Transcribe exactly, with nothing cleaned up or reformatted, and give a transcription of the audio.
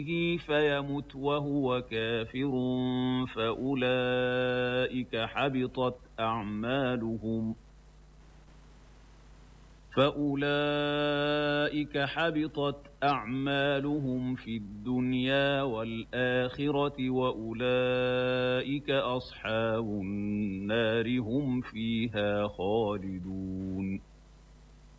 فيمت وهو كافر فأولئك حبطت أعمالهم فأولئك حبطت أعمالهم في الدنيا والآخرة وأولئك أصحاب النار هم فيها خالدون